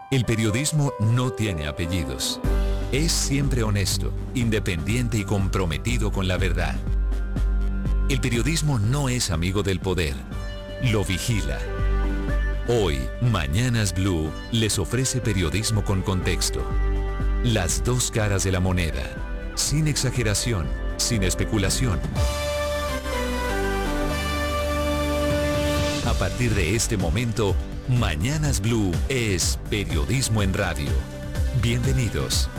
El periodismo no tiene apellidos. Es siempre honesto, independiente y comprometido con la verdad. El periodismo no es amigo del poder, lo vigila. Hoy, Mañanas Blue les ofrece periodismo con contexto. Las dos caras de la moneda, sin exageración, sin especulación. A partir de este momento, Mañanas Blue es periodismo en radio. Bienvenidos.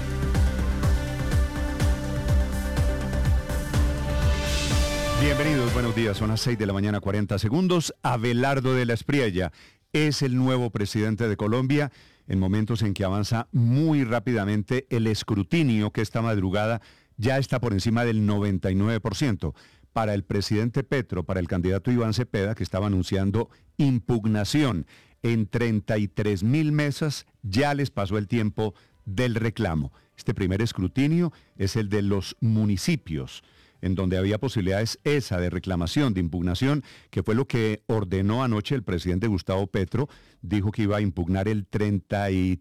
Bienvenidos, buenos días, son las 6 de la mañana, 40 segundos. Abelardo de la Espriella es el nuevo presidente de Colombia en momentos en que avanza muy rápidamente el escrutinio que esta madrugada ya está por encima del 99%. Para el presidente Petro, para el candidato Iván Cepeda, que estaba anunciando impugnación en 33.000 mesas, ya les pasó el tiempo del reclamo. Este primer escrutinio es el de los municipios, en donde había posibilidades esa de reclamación, de impugnación, que fue lo que ordenó anoche el presidente Gustavo Petro. Dijo que iba a impugnar el 33%,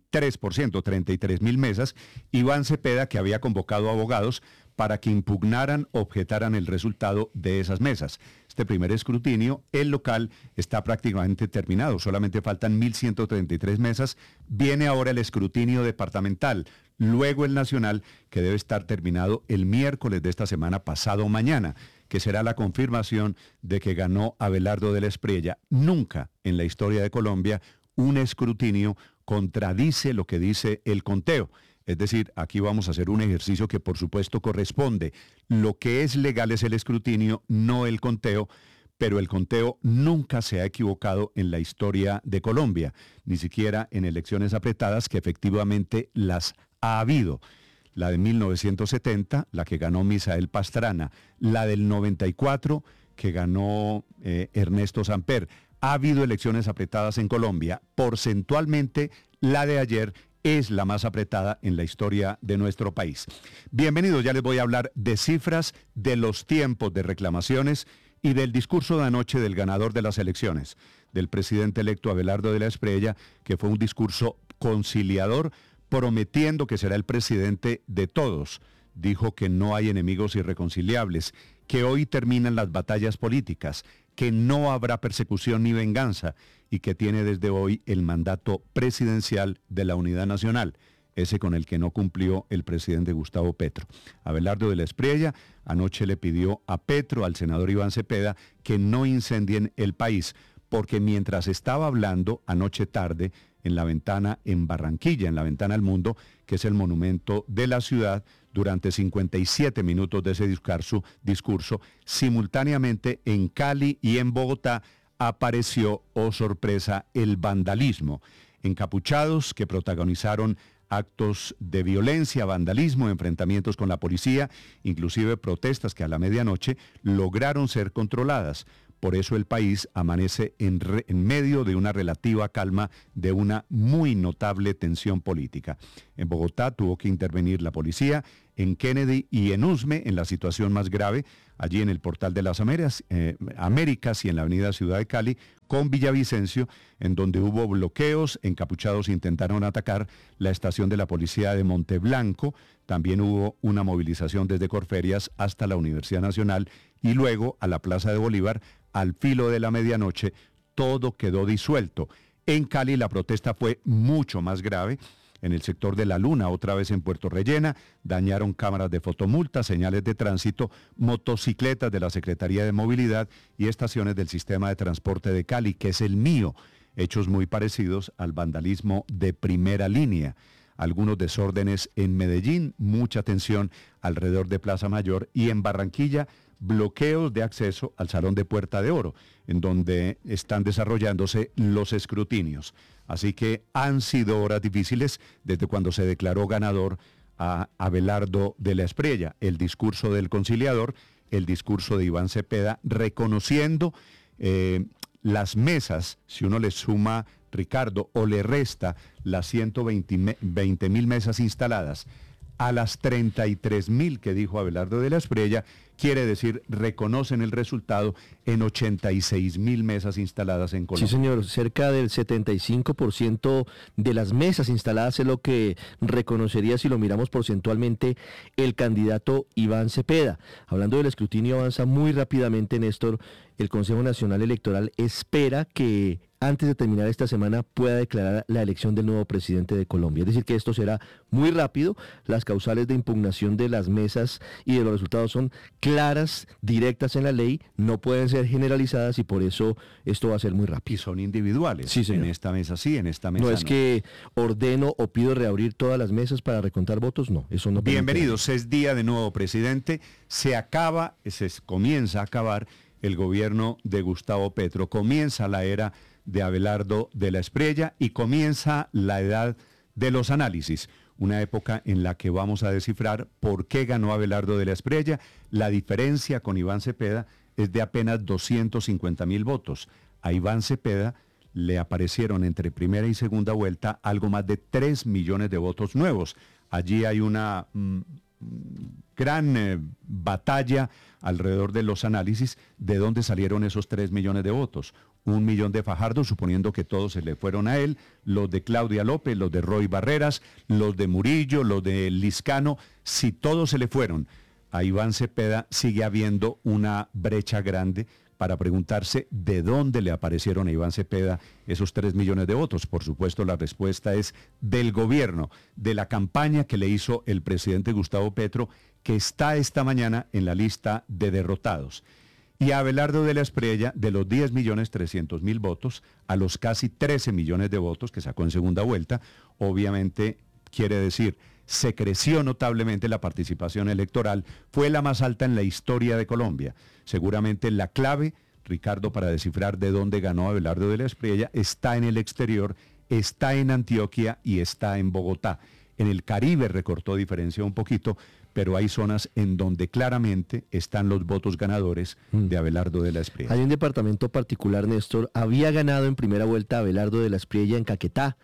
33.000 mesas. Iván Cepeda, que había convocado abogados para que impugnaran, objetaran el resultado de esas mesas. Este primer escrutinio, el local, está prácticamente terminado. Solamente faltan 1.133 mesas. Viene ahora el escrutinio departamental. Luego el nacional, que debe estar terminado el miércoles de esta semana, pasado mañana, que será la confirmación de que ganó Abelardo de la Espriella. Nunca en la historia de Colombia un escrutinio contradice lo que dice el conteo. Es decir, aquí vamos a hacer un ejercicio que por supuesto corresponde. Lo que es legal es el escrutinio, no el conteo, pero el conteo nunca se ha equivocado en la historia de Colombia, ni siquiera en elecciones apretadas, que efectivamente las ha habido. La de 1970, la que ganó Misael Pastrana, la del 94, que ganó Ernesto Samper. Ha habido elecciones apretadas en Colombia. Porcentualmente, la de ayer es la más apretada en la historia de nuestro país. Bienvenidos, ya les voy a hablar de cifras, de los tiempos de reclamaciones y del discurso de anoche del ganador de las elecciones, del presidente electo Abelardo de la Espriella, que fue un discurso conciliador, prometiendo que será el presidente de todos. Dijo que no hay enemigos irreconciliables, que hoy terminan las batallas políticas, que no habrá persecución ni venganza y que tiene desde hoy el mandato presidencial de la unidad nacional, ese con el que no cumplió el presidente Gustavo Petro. Abelardo de la Espriella anoche le pidió a Petro, al senador Iván Cepeda, que no incendien el país, porque mientras estaba hablando anoche tarde en la ventana en Barranquilla, en la ventana al mundo, que es el monumento de la ciudad, durante 57 minutos de ese discurso, simultáneamente en Cali y en Bogotá apareció, oh sorpresa, el vandalismo. Encapuchados que protagonizaron actos de violencia, vandalismo, enfrentamientos con la policía, inclusive protestas que a la medianoche lograron ser controladas. Por eso el país amanece en medio de una relativa calma, de una muy notable tensión política. En Bogotá tuvo que intervenir la policía, en Kennedy y en Usme, en la situación más grave, allí en el Portal de las Américas y en la avenida Ciudad de Cali, con Villavicencio, en donde hubo bloqueos. Encapuchados intentaron atacar la estación de la policía de Monteblanco. También hubo una movilización desde Corferias hasta la Universidad Nacional y luego a la Plaza de Bolívar. Al filo de la medianoche, todo quedó disuelto. En Cali la protesta fue mucho más grave. En el sector de La Luna, otra vez en Puerto Rellena, dañaron cámaras de fotomulta, señales de tránsito, motocicletas de la Secretaría de Movilidad y estaciones del sistema de transporte de Cali, que es el mío. Hechos muy parecidos al vandalismo de Primera Línea. Algunos desórdenes en Medellín, mucha tensión alrededor de Plaza Mayor, y en Barranquilla, bloqueos de acceso al Salón de Puerta de Oro, en donde están desarrollándose los escrutinios. Así que han sido horas difíciles desde cuando se declaró ganador a Abelardo de la Espriella. El discurso del conciliador, el discurso de Iván Cepeda, reconociendo las mesas, si uno le suma, Ricardo, o le resta las 120.000 mesas instaladas a las 33.000 que dijo Abelardo de la Espriella, quiere decir, reconocen el resultado en 86.000 mesas instaladas en Colombia. Sí, señor, cerca del 75% de las mesas instaladas es lo que reconocería, si lo miramos porcentualmente, el candidato Iván Cepeda. Hablando del escrutinio, avanza muy rápidamente, Néstor. El Consejo Nacional Electoral espera que antes de terminar esta semana pueda declarar la elección del nuevo presidente de Colombia. Es decir, que esto será muy rápido. Las causales de impugnación de las mesas y de los resultados son claras, directas en la ley, no pueden ser generalizadas y por eso esto va a ser muy rápido. Y son individuales. Sí, señor. En esta mesa sí, en esta mesa no. No es que ordeno o pido reabrir todas las mesas para recontar votos, no, eso no. Bienvenidos, es día de nuevo presidente. Se comienza a acabar el gobierno de Gustavo Petro, comienza la era de Abelardo de la Espriella y comienza la edad de los análisis, una época en la que vamos a descifrar por qué ganó Abelardo de la Espriella. La diferencia con Iván Cepeda es de apenas 250.000 votos. A Iván Cepeda le aparecieron entre primera y segunda vuelta algo más de 3 millones de votos nuevos. Allí hay una gran batalla alrededor de los análisis de dónde salieron esos 3 millones de votos. 1 millón de Fajardo, suponiendo que todos se le fueron a él, los de Claudia López, los de Roy Barreras, los de Murillo, los de Liscano. Si todos se le fueron a Iván Cepeda, sigue habiendo una brecha grande para preguntarse de dónde le aparecieron a Iván Cepeda esos 3 millones de votos. Por supuesto, la respuesta es del gobierno, de la campaña que le hizo el presidente Gustavo Petro, que está esta mañana en la lista de derrotados. Y a Abelardo de la Espriella, de los 10.300.000 votos a los casi 13 millones de votos que sacó en segunda vuelta, obviamente quiere decir, se creció notablemente la participación electoral, fue la más alta en la historia de Colombia. Seguramente la clave, Ricardo, para descifrar de dónde ganó Abelardo de la Espriella, está en el exterior, está en Antioquia y está en Bogotá. En el Caribe recortó diferencia un poquito, pero hay zonas en donde claramente están los votos ganadores de Abelardo de la Espriella. Hay un departamento particular, Néstor, había ganado en primera vuelta Abelardo de la Espriella en Caquetá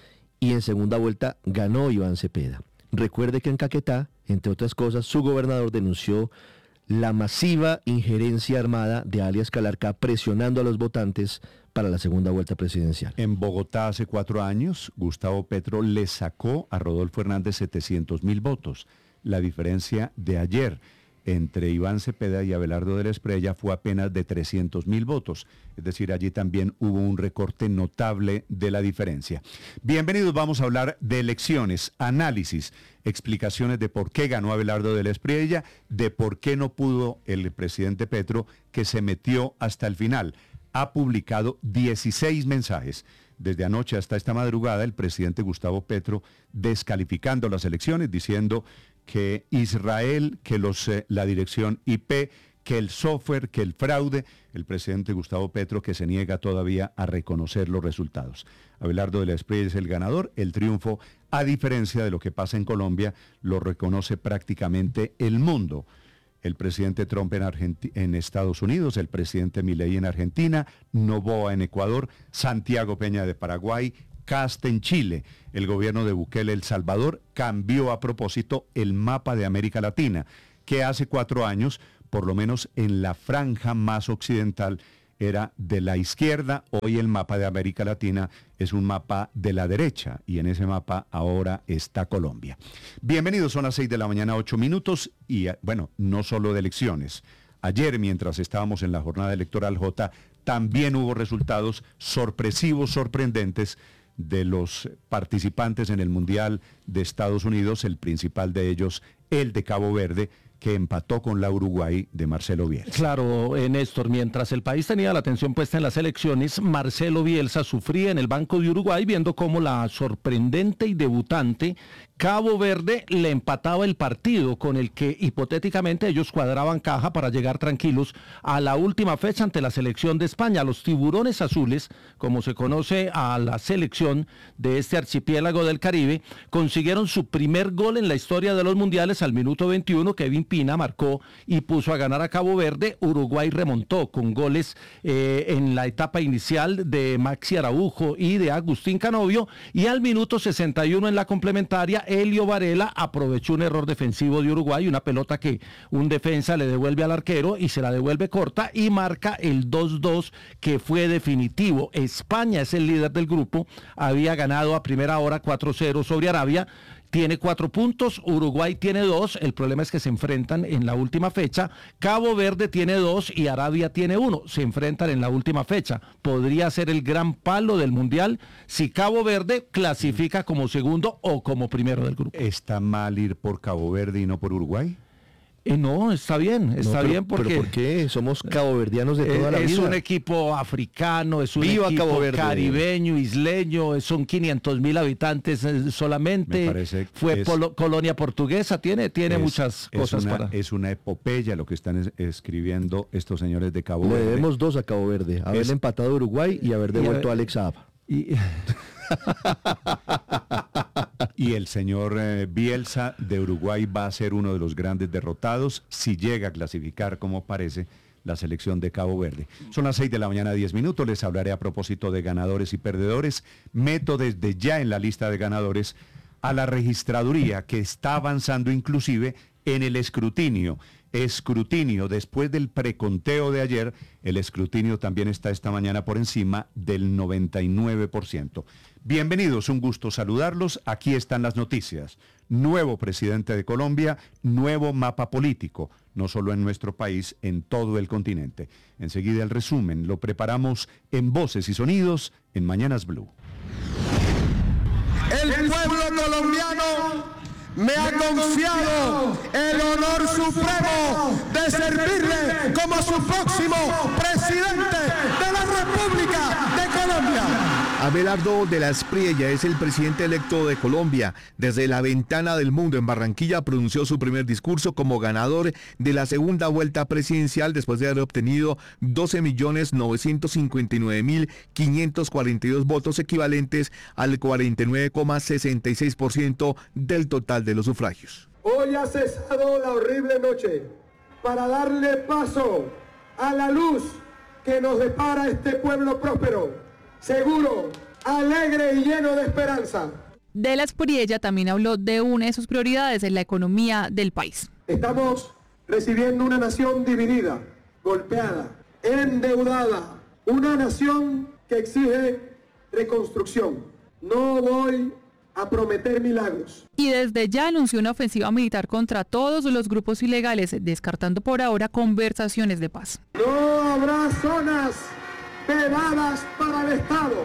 y en segunda vuelta ganó Iván Cepeda. Recuerde que en Caquetá, entre otras cosas, su gobernador denunció la masiva injerencia armada de alias Calarcá presionando a los votantes para la segunda vuelta presidencial. En Bogotá hace 4 años, Gustavo Petro le sacó a Rodolfo Hernández 700.000 votos. La diferencia de ayer entre Iván Cepeda y Abelardo de la Espriella fue apenas de 300.000 votos. Es decir, allí también hubo un recorte notable de la diferencia. Bienvenidos, vamos a hablar de elecciones, análisis, explicaciones de por qué ganó Abelardo de la Espriella, de por qué no pudo el presidente Petro, que se metió hasta el final. Ha publicado 16 mensajes. Desde anoche hasta esta madrugada, el presidente Gustavo Petro descalificando las elecciones, diciendo que Israel, que la dirección IP, que el software, que el fraude, el presidente Gustavo Petro que se niega todavía a reconocer los resultados. Abelardo de la Espriella es el ganador, el triunfo, a diferencia de lo que pasa en Colombia, lo reconoce prácticamente el mundo. El presidente Trump en Estados Unidos, el presidente Milei en Argentina, Noboa en Ecuador, Santiago Peña de Paraguay, Kast en Chile. El gobierno de Bukele, El Salvador, cambió a propósito el mapa de América Latina, que hace 4 años, por lo menos en la franja más occidental, era de la izquierda. Hoy el mapa de América Latina es un mapa de la derecha y en ese mapa ahora está Colombia. Bienvenidos, son las 6 de la mañana, 8 minutos y bueno, no solo de elecciones. Ayer, mientras estábamos en la jornada electoral, también hubo resultados sorpresivos, sorprendentes de los participantes en el Mundial de Estados Unidos, el principal de ellos, el de Cabo Verde, que empató con la Uruguay de Marcelo Bielsa. Claro, Néstor, mientras el país tenía la atención puesta en las elecciones, Marcelo Bielsa sufría en el banco de Uruguay viendo cómo la sorprendente y debutante Cabo Verde le empataba el partido con el que hipotéticamente ellos cuadraban caja para llegar tranquilos a la última fecha ante la selección de España. Los tiburones azules, como se conoce a la selección de este archipiélago del Caribe, consiguieron su primer gol en la historia de los mundiales al minuto 21. Kevin Pina marcó y puso a ganar a Cabo Verde. Uruguay remontó con goles en la etapa inicial de Maxi Araujo y de Agustín Canovio, y al minuto 61 en la complementaria Elio Varela aprovechó un error defensivo de Uruguay, una pelota que un defensa le devuelve al arquero y se la devuelve corta y marca el 2-2 que fue definitivo. España es el líder del grupo, había ganado a primera hora 4-0 sobre Arabia, tiene 4 puntos, Uruguay tiene 2, el problema es que se enfrentan en la última fecha, Cabo Verde tiene 2 y Arabia tiene 1, se enfrentan en la última fecha. Podría ser el gran palo del Mundial si Cabo Verde clasifica como segundo o como primero del grupo. ¿Está mal ir por Cabo Verde y no por Uruguay? No, está bien porque... ¿Pero por qué? Somos caboverdianos de toda la vida. Es un equipo africano, es un Viva equipo Cabo Verde, caribeño, isleño, son 500.000 habitantes solamente, fue colonia portuguesa, tiene muchas cosas para... Es una epopeya lo que están escribiendo estos señores de Cabo Verde. Le debemos 2 a Cabo Verde, haberle empatado a Uruguay y haber devuelto a Alex Saab. Y el señor Bielsa de Uruguay va a ser uno de los grandes derrotados si llega a clasificar, como parece, la selección de Cabo Verde. Son las 6:10 a.m. Les hablaré a propósito de ganadores y perdedores. Meto desde ya en la lista de ganadores a la registraduría, que está avanzando inclusive en el escrutinio. Después del preconteo de ayer, el escrutinio también está esta mañana por encima del 99%. Bienvenidos, un gusto saludarlos. Aquí están las noticias. Nuevo presidente de Colombia, nuevo mapa político, no solo en nuestro país, en todo el continente. Enseguida el resumen lo preparamos en Voces y Sonidos en Mañanas Blue. El pueblo colombiano me ha confiado el honor supremo de servirle como su próximo presidente de la República de Colombia. Abelardo de la Espriella es el presidente electo de Colombia. Desde la ventana del mundo en Barranquilla pronunció su primer discurso como ganador de la segunda vuelta presidencial después de haber obtenido 12.959.542 votos, equivalentes al 49,66% del total de los sufragios. Hoy ha cesado la horrible noche para darle paso a la luz que nos depara este pueblo próspero, seguro, alegre y lleno de esperanza. De la Espriella también habló de una de sus prioridades en la economía del país. Estamos recibiendo una nación dividida, golpeada, endeudada, una nación que exige reconstrucción. No voy a prometer milagros. Y desde ya anunció una ofensiva militar contra todos los grupos ilegales, descartando por ahora conversaciones de paz. No habrá zonas vedadas para el Estado.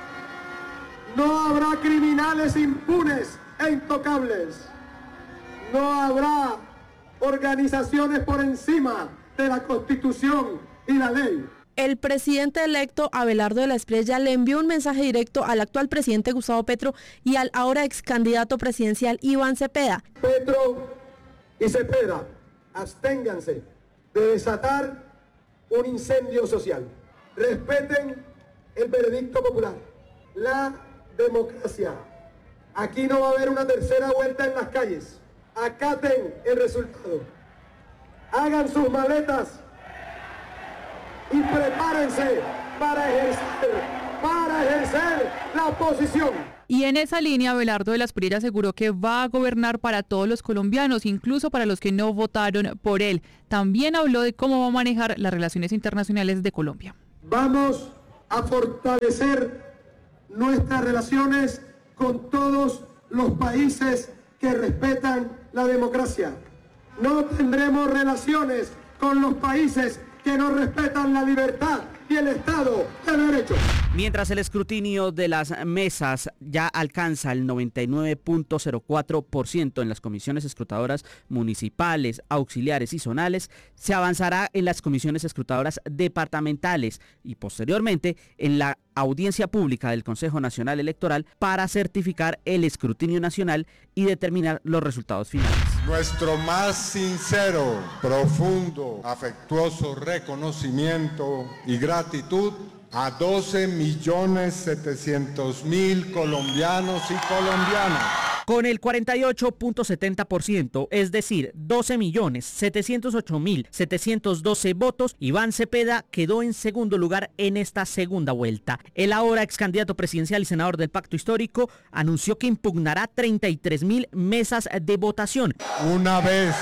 No habrá criminales impunes e intocables. No habrá organizaciones por encima de la Constitución y la ley. El presidente electo Abelardo de la Espriella le envió un mensaje directo al actual presidente Gustavo Petro y al ahora ex candidato presidencial Iván Cepeda. Petro y Cepeda, absténganse de desatar un incendio social. Respeten el veredicto popular, la democracia. Aquí no va a haber una tercera vuelta en las calles. Acaten el resultado. Hagan sus maletas y prepárense para ejercer la oposición. Y en esa línea, Abelardo de la Espriella aseguró que va a gobernar para todos los colombianos, incluso para los que no votaron por él. También habló de cómo va a manejar las relaciones internacionales de Colombia. Vamos a fortalecer nuestras relaciones con todos los países que respetan la democracia. No tendremos relaciones con los países que no respetan la libertad y el Estado de Derecho. Mientras el escrutinio de las mesas ya alcanza el 99.04% en las comisiones escrutadoras municipales, auxiliares y zonales, se avanzará en las comisiones escrutadoras departamentales y posteriormente en la audiencia pública del Consejo Nacional Electoral para certificar el escrutinio nacional y determinar los resultados finales. Nuestro más sincero, profundo, afectuoso reconocimiento y gratitud a 12.700.000 colombianos y colombianas Con el 48.70%, es decir, 12.708.712 votos, Iván Cepeda quedó en segundo lugar en esta segunda vuelta. El ahora ex candidato presidencial y senador del Pacto Histórico anunció que impugnará 33.000 mesas de votación. Una vez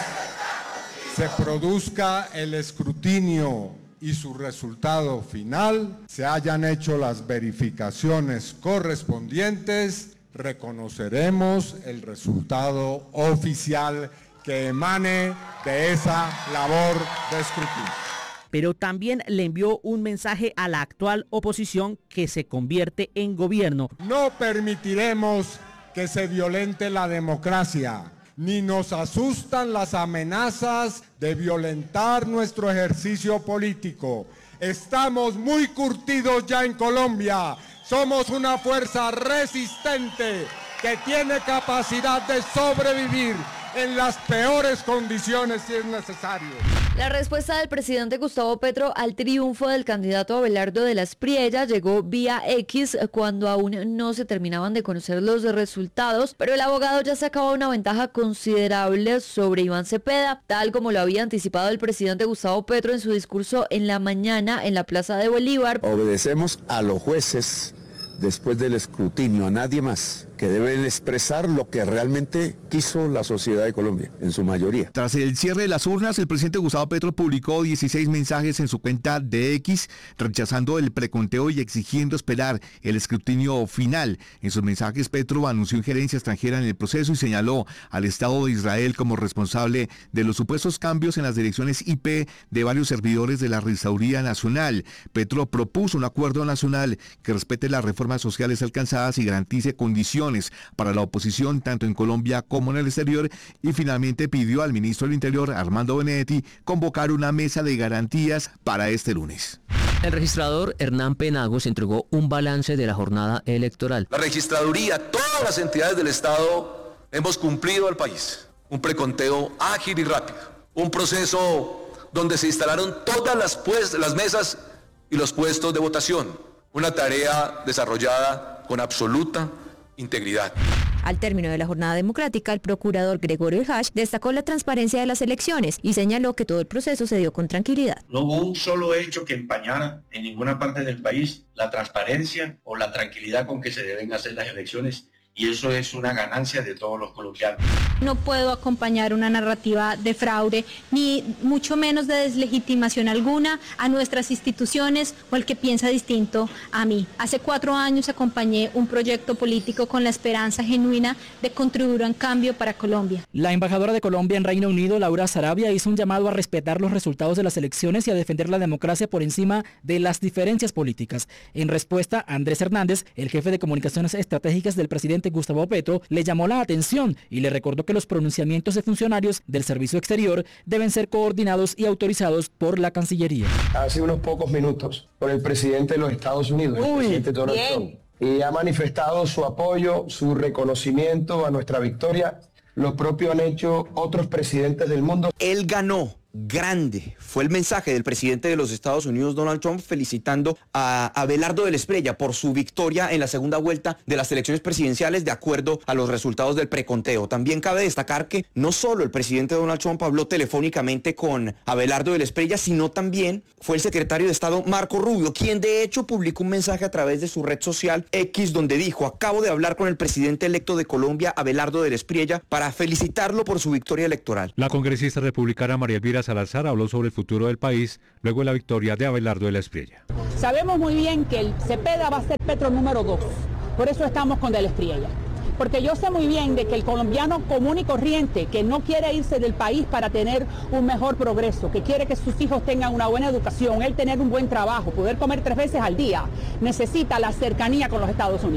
se produzca el escrutinio y su resultado final, se hayan hecho las verificaciones correspondientes, reconoceremos el resultado oficial que emane de esa labor de escrutinio. Pero también le envió un mensaje a la actual oposición que se convierte en gobierno. No permitiremos que se violente la democracia, ni nos asustan las amenazas de violentar nuestro ejercicio político. Estamos muy curtidos ya en Colombia. Somos una fuerza resistente que tiene capacidad de sobrevivir en las peores condiciones si es necesario. La respuesta del presidente Gustavo Petro al triunfo del candidato Abelardo de la Espriella llegó vía X cuando aún no se terminaban de conocer los resultados, pero el abogado ya sacaba una ventaja considerable sobre Iván Cepeda, tal como lo había anticipado el presidente Gustavo Petro en su discurso en la mañana en la Plaza de Bolívar. Obedecemos a los jueces después del escrutinio, a nadie más, que deben expresar lo que realmente quiso la sociedad de Colombia, en su mayoría. Tras el cierre de las urnas, el presidente Gustavo Petro publicó 16 mensajes en su cuenta de X, rechazando el preconteo y exigiendo esperar el escrutinio final. En sus mensajes, Petro anunció injerencia extranjera en el proceso y señaló al Estado de Israel como responsable de los supuestos cambios en las direcciones IP de varios servidores de la Registraduría Nacional. Petro propuso un acuerdo nacional que respete las reformas sociales alcanzadas y garantice condiciones para la oposición tanto en Colombia como en el exterior, y finalmente pidió al ministro del Interior, Armando Benedetti, convocar una mesa de garantías para este lunes. El registrador Hernán Penagos entregó un balance de la jornada electoral. La registraduría, todas las entidades del Estado hemos cumplido al país un preconteo ágil y rápido, un proceso donde se instalaron todas las mesas y los puestos de votación, una tarea desarrollada con absoluta integridad. Al término de la jornada democrática, el procurador Gregorio Hash destacó la transparencia de las elecciones y señaló que todo el proceso se dio con tranquilidad. No hubo un solo hecho que empañara en ninguna parte del país la transparencia o la tranquilidad con que se deben hacer las elecciones, y eso es una ganancia de todos los colombianos. No puedo acompañar una narrativa de fraude, ni mucho menos de deslegitimación alguna a nuestras instituciones o al que piensa distinto a mí. Hace 4 años acompañé un proyecto político con la esperanza genuina de contribuir a un cambio para Colombia. La embajadora de Colombia en Reino Unido, Laura Sarabia, hizo un llamado a respetar los resultados de las elecciones y a defender la democracia por encima de las diferencias políticas. En respuesta, Andrés Hernández, el jefe de comunicaciones estratégicas del presidente Gustavo Petro, le llamó la atención y le recordó que los pronunciamientos de funcionarios del Servicio Exterior deben ser coordinados y autorizados por la Cancillería. Hace unos pocos minutos, por el presidente de los Estados Unidos, el presidente Donald Trump, y ha manifestado su apoyo, su reconocimiento a nuestra victoria. Lo propio han hecho otros presidentes del mundo. Él ganó. Grande fue el mensaje del presidente de los Estados Unidos, Donald Trump, felicitando a Abelardo de la Espriella por su victoria en la segunda vuelta de las elecciones presidenciales de acuerdo a los resultados del preconteo. También cabe destacar que no solo el presidente Donald Trump habló telefónicamente con Abelardo de la Espriella, sino también fue el secretario de Estado Marco Rubio, quien de hecho publicó un mensaje a través de su red social X donde dijo: acabo de hablar con el presidente electo de Colombia, Abelardo de la Espriella, para felicitarlo por su victoria electoral. La congresista republicana María Elvira Salazar habló sobre el futuro del país luego de la victoria de Abelardo de la Espriella. Sabemos muy bien que el Cepeda va a ser Petro número 2, por eso estamos con de la Espriella. Porque yo sé muy bien de que el colombiano común y corriente, que no quiere irse del país para tener un mejor progreso, que quiere que sus hijos tengan una buena educación, él tener un buen trabajo, poder comer 3 veces al día, necesita la cercanía con los Estados Unidos.